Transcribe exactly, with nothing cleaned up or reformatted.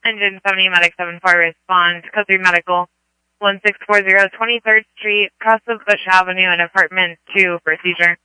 Engine seventy, Medic seven four, respond. Code three Medical, one six four zero twenty-third Street, cross of Bush Avenue and apartment two for seizure.